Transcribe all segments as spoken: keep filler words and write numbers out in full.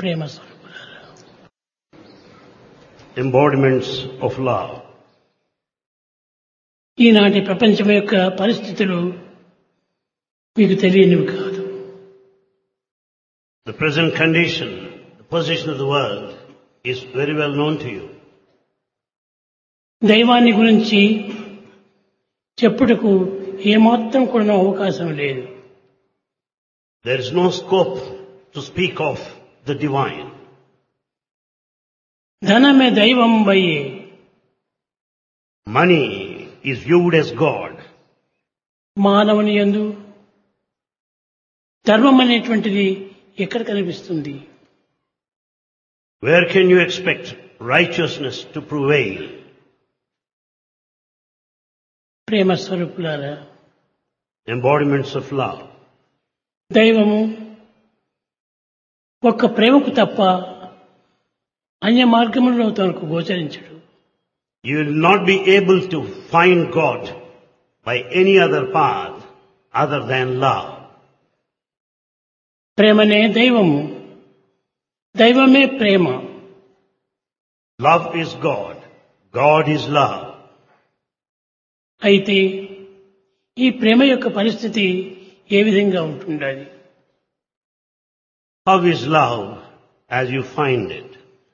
ప్రేమ స్వరూపులారా, embodiments of love. ఈనాటి ప్రపంచం యొక్క పరిస్థితులు మీకు తెలియనివి కాదు. The present condition, the position of the world is very well known to you. దైవాన్ని గురించి చెప్పుటకు ఏమాత్రం కూడా అవకాశం లేదు. There is no scope to speak of the divine. ధనమే దైవం వయ్యే. Money is viewed as God. మానవుని యందు ధర్మం అనేటువంటిది ఎక్కడ కనిపిస్తుంది? Where can you expect righteousness to prevail? ప్రేమ స్వరూపులారా, Embodiments of love. దైవము ఒక్క ప్రేమకు తప్ప అన్య మార్గములలో తనకు గోచరించడు. You will not be able to find God by any other path other than love. ప్రేమనే దైవము, దైవమే ప్రేమ. Love is God. God is love. అయితే ఈ ప్రేమ యొక్క పరిస్థితి ఏ విధంగా ఉంటుండాలి? How is love as you find it?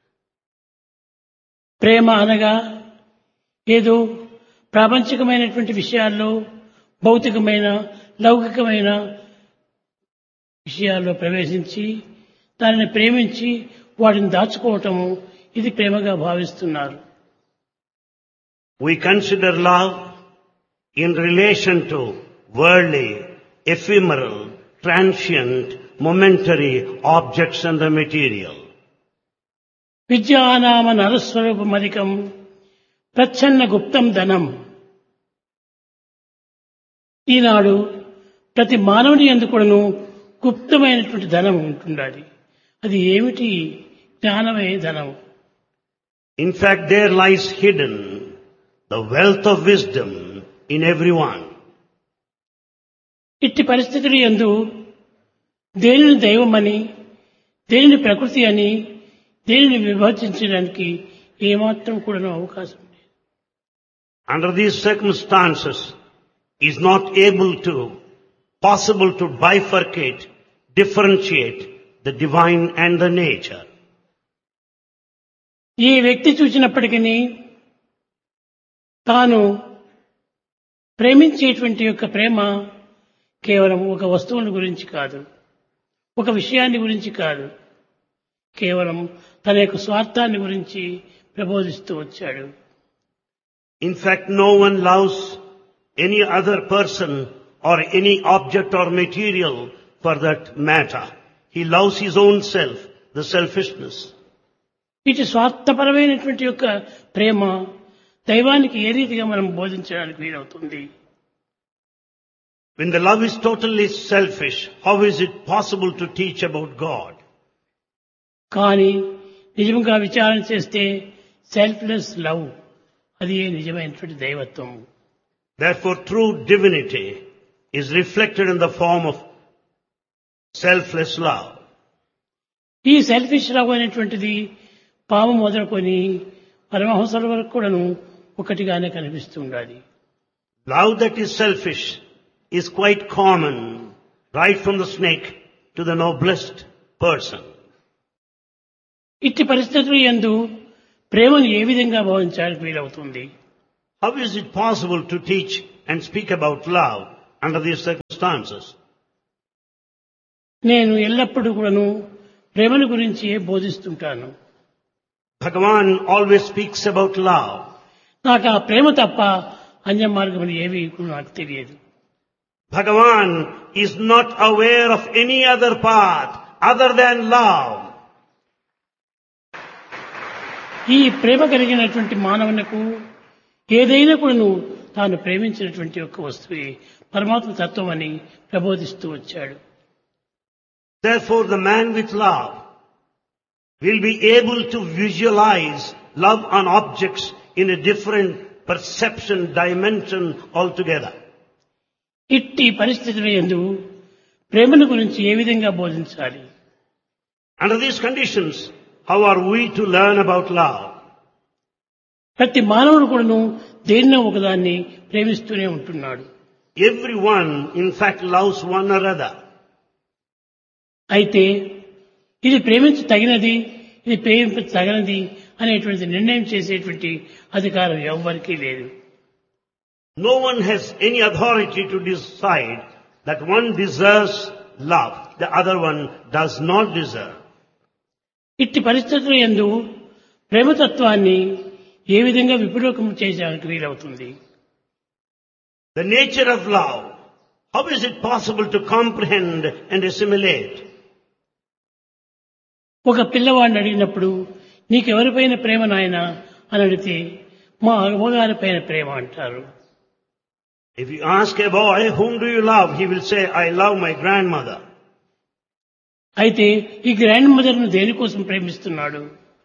ప్రేమ అనగా ఏదో ప్రాపంచికమైనటువంటి విషయాల్లో, భౌతికమైన లౌకికమైన విషయాల్లో ప్రవేశించి దానిని ప్రేమించి వాటిని దాచుకోవటము, ఇది ప్రేమగా భావిస్తున్నారు. We consider love in relation to worldly, ephemeral, transient, momentary objects and the material. విద్యానామ నరస్వరూపమధికం ప్రచ్ఛన్న గుప్తం ధనం. ఈనాడు ప్రతి మానవుని యందు కూడాను గుప్తమైనటువంటి ధనం ఉంటుండాలి. అది ఏమిటి? జ్ఞానమే ధనం. In fact, there lies hidden the wealth of wisdom in everyone. ఇట్టి పరిస్థితులు యందు దేనిని దైవమని, దేనిని ప్రకృతి అని, దేనిని విభజించడానికి ఏమాత్రం కూడా అవకాశం లేదు. Under these circumstances, is not able to, possible to bifurcate, differentiate the divine and the nature. ఈ వ్యక్తి చూసినప్పటికీ తాను ప్రేమించేటువంటి యొక్క ప్రేమ కేవలం ఒక వస్తువుల గురించి కాదు, ఒక విషయాన్ని గురించి కాదు, కేవలం తన యొక్క స్వార్థాన్ని గురించి ప్రబోధిస్తూ వచ్చాడు. In fact, no one loves any other person or any object or material for that matter. He loves his own self, the selfishness. ఇటు స్వార్థపరమైనటువంటి యొక్క ప్రేమ దైవానికి ఏ రీతిగా మనం బోధించడానికి వీలవుతుంది? When the love is totally selfish, how is it possible to teach about God? కానీ నిజంగా విచారణ చేస్తే సెల్ఫ్లెస్ లవ్, అది నిజమైనటువంటి దైవత్వం. Therefore, true divinity is reflected in the form of selfless love. ఈ సెల్ఫిష్ లవ్ అనేటువంటిది పాము మొదలుకొని పరమహంసల వరకు కూడాను ఒకటిగానే కనిపిస్తూ ఉండాలి. Love that is selfish is quite common, right from the snake to the noblest person. ఇట్టి పరిస్థితులు యందు ప్రేమను ఏ విధంగా భావించడానికి వీలవుతుంది? How is it possible to teach and speak about love under these circumstances? నేను ఎల్లప్పుడూ కూడాను ప్రేమను గురించి బోధిస్తుంటాను. Bhagavan always speaks about love. నాకు ఆ ప్రేమ తప్ప అన్య మార్గములు ఏవి కూడా నాకు తెలియదు. Bhagavan is not aware of any other path other than love. ఈ ప్రేమ కలిగినటువంటి మానవునకు ఏదైనా కూడాను తాను ప్రేమించినటువంటి యొక్క వస్తువే పరమాత్మ తత్వం అని ప్రబోధిస్తూ వచ్చాడు. Therefore, the man with love will be able to visualize love on objects in a different perception dimension altogether. ఇట్టి పరిస్థితుల యందు ప్రేమను గురించి ఏ విధంగా బోధించాలి? Under these conditions, how are we to learn about love? ప్రతి మానవుడు కూడాను దేన్నో ఒకదాన్ని ప్రేమిస్తూనే ఉంటున్నాడు. Everyone, in fact, loves one another. అయితే ఇది ప్రేమించ తగినది, ఇది ప్రేమించ తగనది అనేటువంటి నిర్ణయం చేసేటువంటి అధికారం ఎవ్వరికీ లేదు. No one has any authority to decide that one deserves love, the other one does not deserve. ఇట్టి పరిస్థితుల యందు ప్రేమతత్వాన్ని ఏ విధంగా విపులోకం చేయడానికి వీలవుతుంది? The nature of love, how is it possible to comprehend and assimilate? ఒక పిల్లవాడిని అడిగినప్పుడు నీకెవరిపైన ప్రేమ నాయనా అని అడిగితే మా అమ్మగారిపైన ప్రేమ అంటారు. If you ask a boy, whom do you love? He will say, I love my grandmother. అయితే ఈ గ్రాండ్ మదర్ను దేనికోసం ప్రేమిస్తున్నాడు?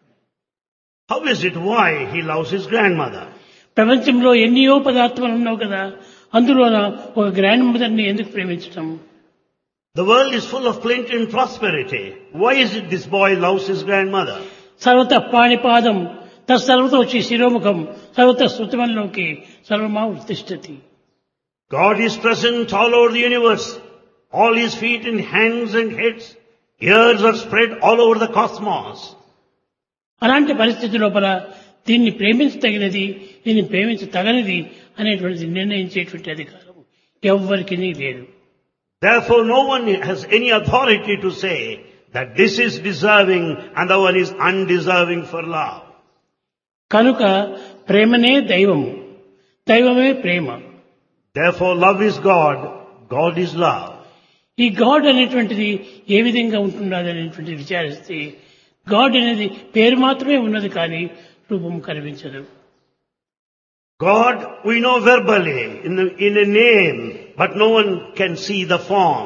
How is it why he loves his grandmother? ప్రపంచంలో ఎన్నో పదార్థాలు ఉన్నావు కదా, అందులోన ఒక గ్రాండ్ మదర్ని ఎందుకు ప్రేమించటం? The world is full of plenty and prosperity. Why is it this boy loves his grandmother? సర్వత పాణిపాదం తత్సర్వతో వచ్చి శిరోముఖం సర్వత శృతిమల్లోకి సర్వమా ఉత్తిష్టతి. God is present all over the universe. All his feet and hands and heads, ears are spread all over the cosmos. అలాంటి పరిస్థితి లోపల దీన్ని ప్రేమించదగినది, దీన్ని ప్రేమించతగనిది అనేటువంటి నిర్ణయించేటువంటి అధికారం ఎవ్వరికీ లేదు. Therefore, no one has any authority to say that this is deserving and the one is undeserving for love. కనుక ప్రేమనే దైవము, దైవమే ప్రేమ. Therefore, love is God, God is love. ఈ గాడ్ అనేటువంటిది ఏ విధంగా ఉంటున్నది అనేటువంటిది విచారిస్తే గాడ్ అనేది పేరు మాత్రమే ఉన్నది కానీ రూపం కనిపించదు. God we know verbally in, the, in a name, but no one can see the form.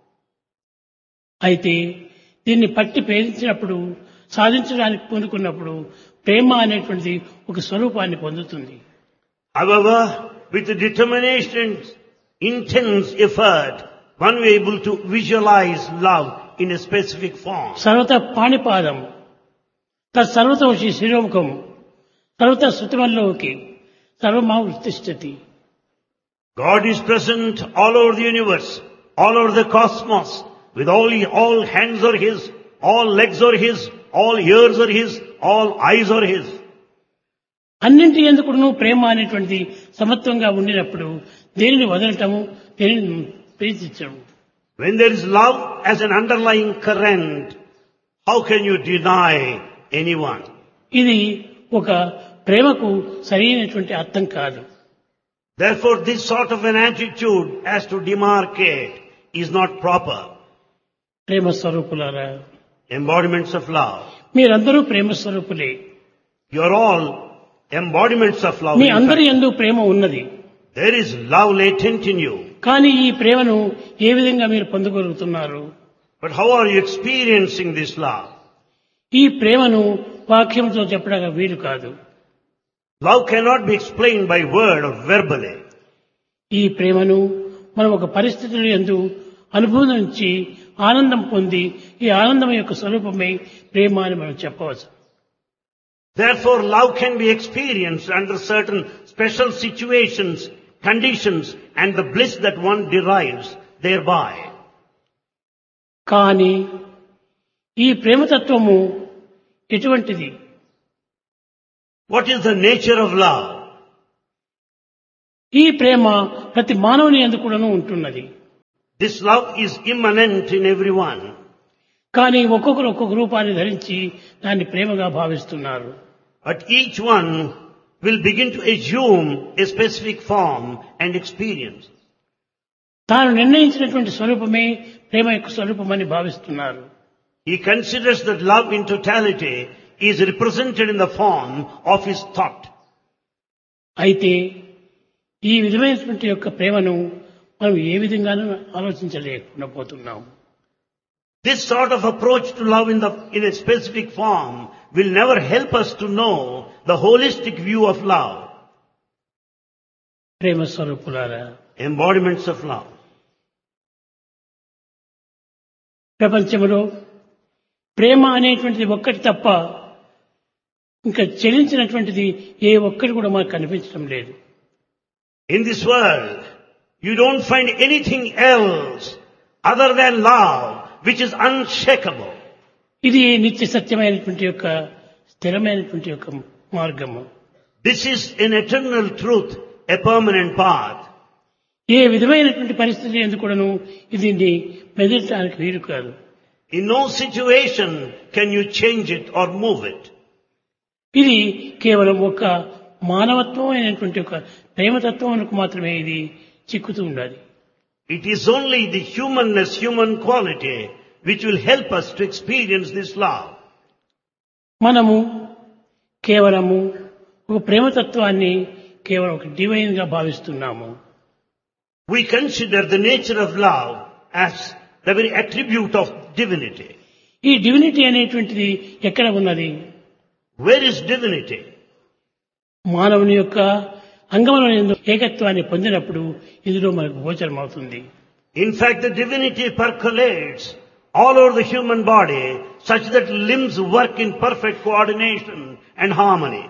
అయితే దీన్ని పట్టి ప్రేమించినప్పుడు సాధించడానికి పూనుకున్నప్పుడు ప్రేమ అనేటువంటిది ఒక స్వరూపాన్ని పొందుతుంది. However, with determination, intense effort, one will be able to visualize love in a specific form. సర్వత పాణిపాదం తత్ సర్వతో శిరోముఖం సర్వత శృతిమల్లోకి సర్వమా ఉత్తిష్టతి. God is present all over the universe, all over the cosmos, with all, all hands are His, all legs are His, all ears are His, all eyes are His. అన్నింటి ఎందుకును ప్రేమ అనేటువంటిది సమత్వంగా ఉండినప్పుడు దేనిని వదలటము, దేనిని ప్రీతించడం. When there is love as an underlying current, how can you deny anyone? ఇది ఒక ప్రేమకు సరైనటువంటి అర్థం కాదు. Therefore, this sort of an attitude as to demarcate is not proper. ప్రేమ స్వరూపులారా, Embodiments of love. మీరందరూ ప్రేమ స్వరూపులే. You are all embodiments of love. మీ అందరి యందు ప్రేమ ఉన్నది. There is love latent in you. కానీ ఈ ప్రేమను ఏ విధంగా మీరు పొందగలుగుతున్నారు? But how are you experiencing this love? ఈ ప్రేమను వాక్యంతో చెప్పడానికి వీలు కాదు. Love cannot be explained by word or verbally. ఈ ప్రేమను మనం ఒక పరిస్థితుల యందు అనుభవించి ఆనందం పొంది ఈ ఆనందం యొక్క స్వరూపమే ప్రేమ అని మనం చెప్పవచ్చు. Therefore, love can be experienced under certain special situations, conditions, and the bliss that one derives thereby. కానీ ఈ ప్రేమతత్వము ఎటువంటిది? What is the nature of love? ఈ ప్రేమ ప్రతి మానవుని యందు కూడాను ఉంటున్నది. This love is immanent in everyone. కానీ ఒక్కొక్కరు ఒక్కొక్క రూపాన్ని ధరించి దాన్ని ప్రేమగా భావిస్తున్నారు. But each one will begin to assume a specific form and experience. తాను నిర్ణయించినటువంటి స్వరూపమే ప్రేమ యొక్క స్వరూపమని భావిస్తున్నారు. He considers that love in totality is represented in the form of his thought. అయితే ఈ విధమైనటువంటి యొక్క ప్రేమను మనం ఏ విధంగానూ ఆలోచించలేకుండా పోతున్నాం. This sort of approach to love in, the, in a specific form will never help us to know the holistic view of love. ప్రేమ స్వరూపులారా, Embodiments of love. ప్రపంచంలో ప్రేమ అనేటువంటిది ఒక్కటి తప్ప ఇంకా చెలించినటువంటిది ఏ ఒక్కటి కూడా మనకు కనిపించడం లేదు. In this world, you don't find anything else other than love, which is unshakable. ఇది నిత్య సత్యమైనటువంటి యొక్క స్థిరమైనటువంటి యొక్క మార్గము. This is an eternal truth, a permanent path. ఏ విధమైనటువంటి పరిస్థితి ఎందుకు కూడాను దీన్ని మెదలటానికి వీలు కాదు. In no situation can you change it or move it. ఇది కేవలం ఒక మానవత్వం అయినటువంటి ఒక ప్రేమతత్వానికి మాత్రమే ఇది చిక్కుతూ ఉండాలి. It is only the humanness, human quality, which will help us to experience this love. మనము కేవలము ఒక ప్రేమతత్వాన్ని కేవలం ఒక డివైన్ గా భావిస్తున్నాము. We consider the nature of love as the very attribute of divinity. ఈ డివినిటీ అనేటువంటిది ఎక్కడ ఉన్నది? Where is divinity? మానవుని యొక్క అంగముల యందు ఏకత్వాన్ని పొందినప్పుడు ఇందులో మనకు గోచరం అవుతుంది. In fact, the divinity percolates all over the human body such that limbs work in perfect coordination and harmony.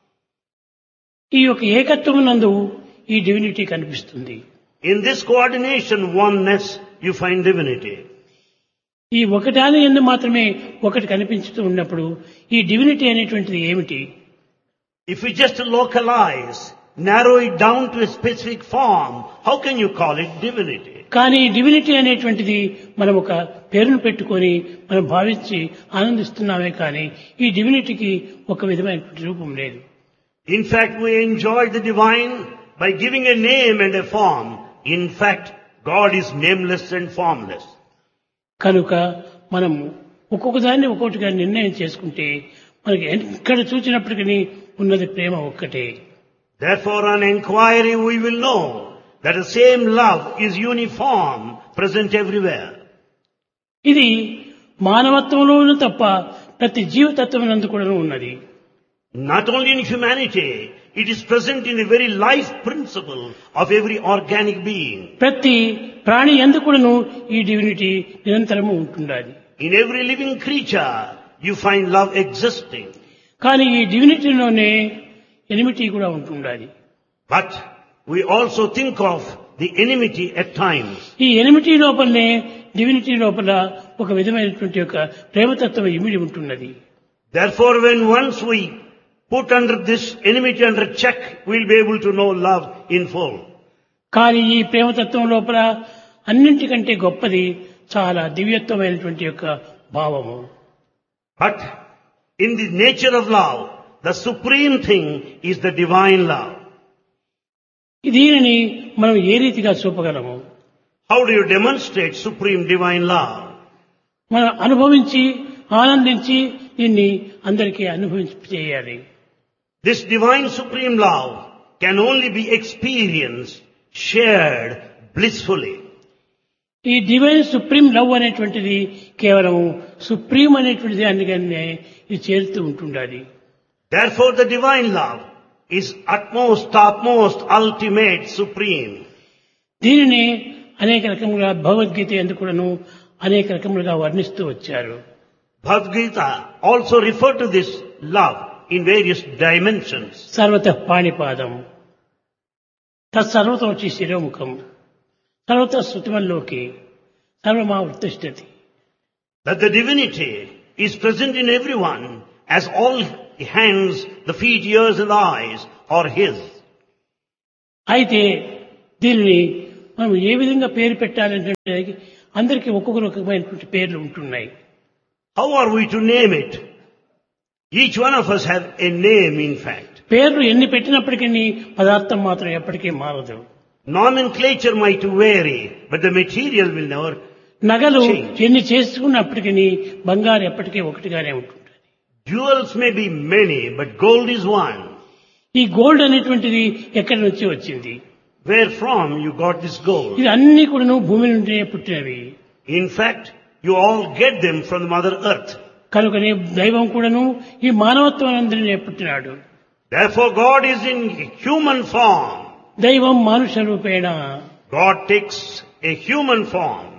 ఈ యొక్క ఏకత్వం నందు ఈ డివినిటీ కనిపిస్తుంది. In this coordination, oneness, you find divinity. ఈ ఒకటాని యందు మాత్రమే ఒకటి కనిపించుతూ ఉన్నప్పుడు ఈ డివినిటీ అనేటువంటిది ఏమిటి? If we just localize, narrow it down to a specific form, how can you call it divinity? కానీ డివినిటీ అనేటువంటిది మనం ఒక పేరును పెట్టుకొని మనం భావించి ఆనందిస్తున్నామే కానీ ఈ డివినిటీకి ఒక విధమైనటువంటి రూపం లేదు. In fact, we enjoy the divine by giving a name and a form. In fact, God is nameless and formless. కనుక మనం ఒక్కొక్క దాన్ని ఒక్కొక్కటిగా నిర్ణయం చేసుకుంటే మనకి ఎక్కడ చూసినప్పటికీ ఉన్నది ప్రేమ ఒక్కటే. Therefore, on inquiry, we will know that the same love is uniform, present everywhere. ఇది మానవత్వంలోనూ తప్ప ప్రతి జీవతత్వమునందు కూడా ఉన్నది. Not only in humanity, it is present in the very life principle of every organic being. ప్రతి ప్రాణి యందు కూడాను ఈ డివినిటీ నిరంతరము ఉంటుండాలి. In every living creature, you find love existing. కానీ ఈ డివినిటీలోనే ఎనిమిటీ కూడా ఉంటుండాలి. But we also think of the enmity at times. ఈ ఎనిమిటీ లోపలనే డివినిటీ లోపల ఒక విధమైనటువంటి యొక్క ప్రేమతత్వం ఇమిడి ఉంటున్నది. Therefore, when once we put under this enmity under check, we'll be able to know love in full. కానీ ఈ ప్రేమతత్వం లోపల అన్నింటికంటే గొప్పది చాలా దివ్యత్వమైనటువంటి యొక్క భావము. But in the nature of love, the supreme thing is the divine love. దీనిని మనం ఏ రీతిగా చూపగలము? How do you demonstrate supreme divine love? మనం అనుభవించి ఆనందించి దీన్ని అందరికీ అనుభవించి చేయాలి. This divine supreme love can only be experienced, shared blissfully. ఈ డివైన్ సుప్రీం లవ్ అనేటువంటిది కేవలం సుప్రీం అనేటువంటిది అందుకనే ఇది చేరుతూ ఉంటుండాలి. Therefore, the divine love is utmost, topmost, ultimate, supreme. దీనిని అనేక రకములుగా భగవద్గీత ఎందుకు కూడాను అనేక రకములుగా వర్ణిస్తూ వచ్చారు. Bhagavad Gita also referred to this love in various dimensions. సర్వతః పాణిపాదం తత్సర్వతోచి శిరోముఖం సర్వతః శృతిమల్లోకి సర్వమావృతిష్ఠతి. That the divinity is present in everyone as all the hands, the feet, ears and the eyes are His. అయితే దీనిని మనం ఏ విధంగా పేరు పెట్టాలంటే అందరికీ ఒక్కొక్క రకమైనటువంటి పేర్లు ఉంటున్నాయి. How are we to name it? Each one of us have a name, in fact. పేర్లు ఎన్ని పెట్టినప్పటికీ పదార్థం మాత్రం ఎప్పటికీ మారదు. Nomenclature might vary, but the material will never నగలు change. ఎన్ని చేసుకున్నప్పటికీ బంగారు ఎప్పటికీ ఒకటిగానే ఉంటుంది. Jewels may be many, but gold is one. ఈ గోల్డ్ అనేటువంటిది ఎక్కడి నుంచి వచ్చింది? Where from you got this gold? ఇది అన్ని కూడా భూమి నుండి పుట్టినవి. In fact, you all get them from the Mother Earth. కనుకనే దైవం కూడాను ఈ మానవత్వం అందరినీ పుట్టినాడు. Therefore, God is in human form. దైవం మానుష రూపేణ. God takes a human form. ఈ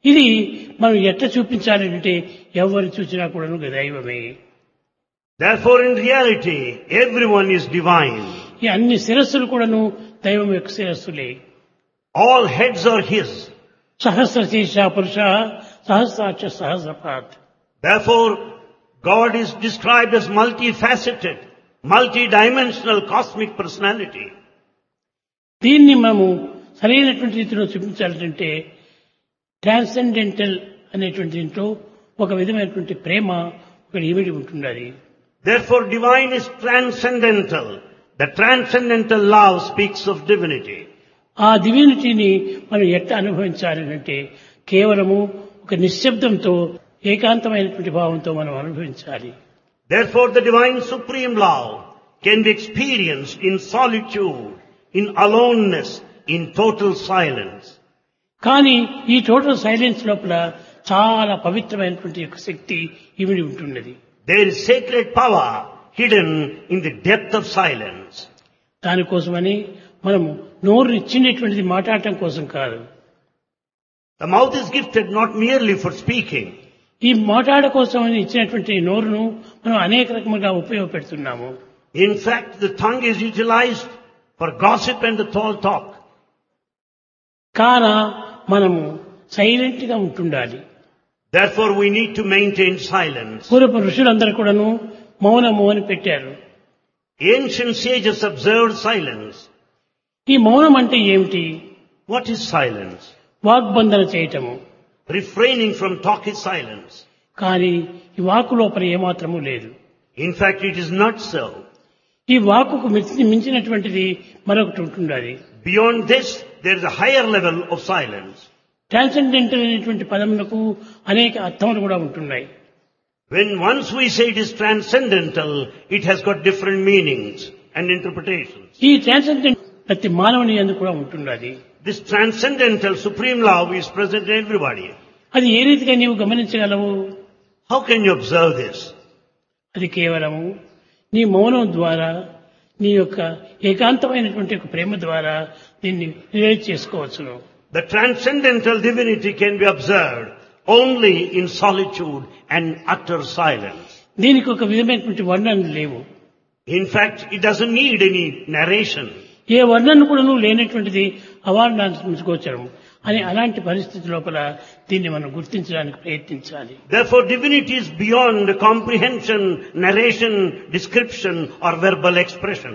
ఇది మనం ఎట్లా చూపించాలి అంటే ఎవరు చూసినా కూడాను దైవమే. Therefore, in reality, everyone is divine. ఈ అన్ని శిరస్సులు కూడాను దైవం యొక్క శిరస్సులే. All heads are His. సహస్ర శీర్ష పురుష సహస్రాక్ష సహస్రపాత్. Therefore, God is described as multifaceted, multidimensional cosmic personality. దీన్ని మనము సరైనటువంటి రీతిలో చూపించాలంటే ట్రాన్సెండెంటల్ అనేటువంటి దీంట్లో ఒక విధమైనటువంటి ప్రేమ ఒక ఇమిడి ఉంటున్నది. Therefore, divine is transcendental. The transcendental love speaks of divinity. ఆ డివినిటీని మనం ఎట్లా అనుభవించాలి అంటే కేవలము ఒక నిశ్శబ్దంతో ఏకాంతమైనటువంటి భావంతో మనం అనుభవించాలి. Therefore, the divine supreme love can be experienced in solitude, in aloneness, in total silence. కానీ ఈ టోటల్ సైలెన్స్ లోపల చాలా పవిత్రమైనటువంటి యొక్క శక్తి ఇమిడి ఉంటున్నది. There is sacred power hidden in the depth of silence. దానికోసమని మనము నోరు ఇచ్చినటువంటిది మాట్లాడటం కోసం కాదు. The mouth is gifted not merely for speaking. ఈ మాట్లాడ కోసమని ఇచ్చినటువంటి నోరును మనం అనేక రకములుగా ఉపయోగపెడుతున్నాము. In fact, the tongue is utilized for gossip and the tall talk. కాన మనము సైలెంట్ గా ఉంటుండాలి. Therefore, we need to maintain silence. పూర్వపు ఋషులందరూ కూడాను మౌనము అని పెట్టారు. Ancient sages observed silence. ఈ మౌనం అంటే ఏమిటి? What is silence? వాగ్బంధన చేయటము. Refraining from talk is silence. కానీ ఈ వాక్కు లోపల ఏమాత్రము లేదు. In fact, it is not so. ఈ వాక్కుకు మించి- మించినటువంటిది మరొకటి ఉంటుండాలి. Beyond this, there is a higher level of silence. Transcendental అనేటువంటి పదములకు అనేక అర్థములు కూడా ఉంటున్నాయి. When once we say it is transcendental, it has got different meanings and interpretations. ఈ ట్రాన్సెండెంట్ ప్రతి మానవుని యందు కూడా ఉంటున్నది. This transcendental supreme love is present in everybody. అది ఏ రీతిగా నీవు గమనించగలవు? How can you observe this? అది కేవలము నీ మౌనం ద్వారా నీ యొక్క ఏకాంతమైనటువంటి ఒక ప్రేమ ద్వారా దీన్ని రిలేట్ చేసుకోవచ్చును. The transcendental divinity can be observed only in solitude and utter silence. దీనికి ఒక విధమైనటువంటి వర్ణనలు లేవు. In fact, it doesn't need any narration. ఏ వర్ణన కూడా నువ్వు లేనటువంటిది అవార్ణాంశగోచరం అని అలాంటి పరిస్థితి లోపల దీన్ని మనం గుర్తించడానికి ప్రయత్నించాలి. Therefore, divinity is beyond comprehension, narration, description or verbal expression.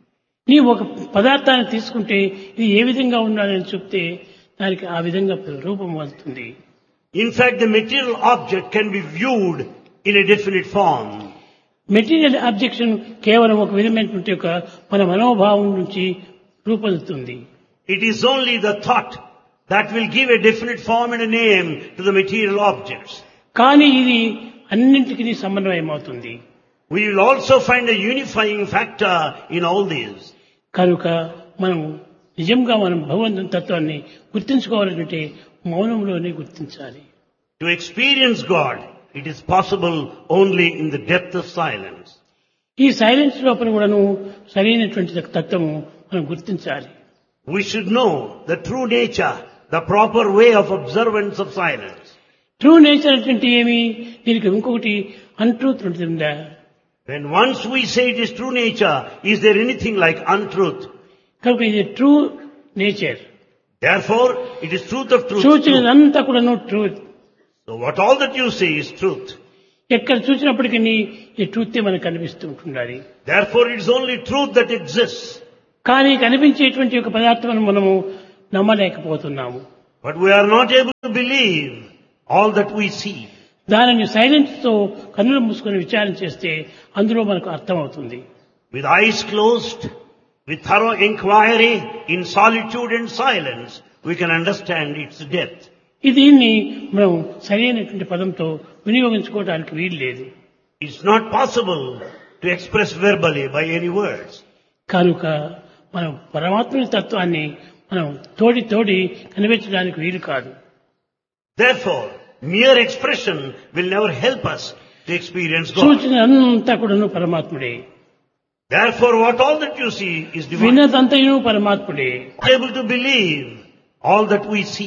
నీ ఒక పదార్థాన్ని తీసుకుంటే ఇది ఏ విధంగా ఉండాలని చెప్తే దానికి ఆ విధంగా రూపం వస్తుంది. In fact, the material object can be viewed in a definite form. Material objection కేవలం ఒక విధమైనటువంటి ఒక మన మనోభావం నుంచి రూపొందుతుంది. It is only the thought that will give a definite form and a name to the material objects. కానీ ఇది అన్నింటికీ సమన్వయమవుతుంది. We will also find a unifying factor in all these. కనుక మనం నిజంగా మనం భగవంతుని తత్వాన్ని గుర్తించుకోవాలంటే మౌనంలోనే గుర్తించాలి. To experience God, it is possible only in the depth of silence. ఈ సైలెన్స్ లోపల కూడాను సరైనటువంటి తత్వము మనం గుర్తించాలి. We should know the true nature, the proper way of observance of silence. True nature అంటే ఏమి? దీనికి ఇంకొకటి అన్ట్రూత్ ఉంటుందా? When once we say it is true nature, is there anything like untruth? కనుక ఇది true nature. Therefore, it is truth of truth. చూచినదంతా కూడాను truth. So what all that you see is truth. ఎక్కడ చూసినప్పటికీ ఈ truth మనకు కనిపిస్తూ ఉంటుండాలి. Therefore, it is only truth that exists. కానీ కనిపించేటువంటి ఒక పదార్థం మనము నమ్మలేకపోతున్నాము. But we are not able to believe all that we see. దానిని సైలెన్స్ తో కన్నులు మూసుకొని విచారణ చేస్తే అందులో మనకు అర్థమవుతుంది. With eyes closed, with thorough inquiry, in solitude and silence, we can understand its depth. ఈ దీన్ని మనం సరైనటువంటి పదంతో వినియోగించుకోవడానికి వీలు లేదు. It's not possible to express verbally by any words. కనుక మనం పరమాత్మని తత్వాన్ని మనం తోడి తోడి కనిపించడానికి వీలు కాదు. Therefore, mere expression will never help us to experience God. సూచన అంతా కూడాను పరమాత్ముడే. Therefore, what all that you see is divine. విన్నదంతయు పరమాత్ముడే. Able to believe all that we see.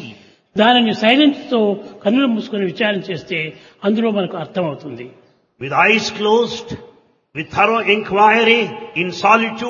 దానిని సైలెన్స్ తో కన్నులు మూసుకొని విచారణ చేస్తే అందులో మనకు అర్థమవుతుంది. With eyes closed, with thorough inquiry, in solitude,